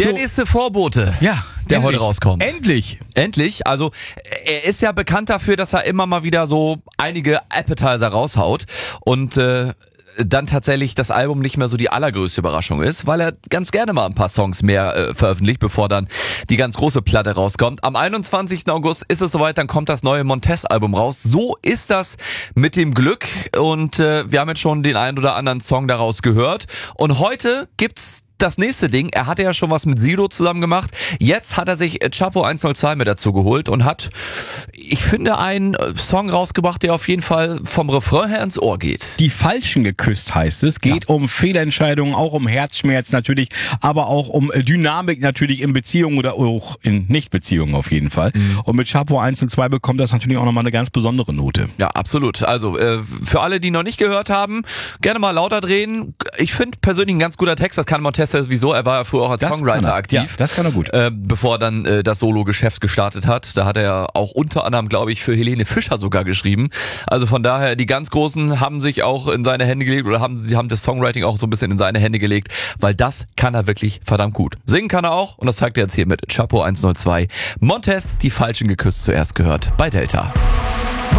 Der nächste Vorbote, der heute rauskommt. Endlich. Also er ist ja bekannt dafür, dass er immer mal wieder so einige Appetizer raushaut und dann tatsächlich das Album nicht mehr so die allergrößte Überraschung ist, weil er ganz gerne mal ein paar Songs mehr veröffentlicht, bevor dann die ganz große Platte rauskommt. Am 21. August ist es soweit, dann kommt das neue Montez-Album raus. So ist das mit dem Glück und wir haben jetzt schon den einen oder anderen Song daraus gehört und heute gibt's das nächste Ding. Er hatte ja schon was mit Sido zusammen gemacht. Jetzt hat er sich Chapo 102 mit dazu geholt und hat, ich finde, einen Song rausgebracht, der auf jeden Fall vom Refrain her ins Ohr geht. Die Falschen geküsst heißt es. Geht um Fehlentscheidungen, auch um Herzschmerz natürlich, aber auch um Dynamik natürlich in Beziehungen oder auch in Nichtbeziehungen auf jeden Fall. Und mit Chapo 102 bekommt das natürlich auch nochmal eine ganz besondere Note. Ja, absolut. Also für alle, die noch nicht gehört haben, gerne mal lauter drehen. Ich finde persönlich ein ganz guter Text, das kann Montez sowieso, er war ja früher auch als Songwriter aktiv. Ja, das kann er gut. Bevor dann das Solo-Geschäft gestartet hat. Da hat er ja auch unter anderem, glaube ich, für Helene Fischer sogar geschrieben. Also von daher, die ganz Großen haben sich auch in seine Hände gelegt oder sie haben das Songwriting auch so ein bisschen in seine Hände gelegt, weil das kann er wirklich verdammt gut. Singen kann er auch und das zeigt er jetzt hier mit Chapo 102. Montez, die Falschen geküsst zuerst gehört bei Delta.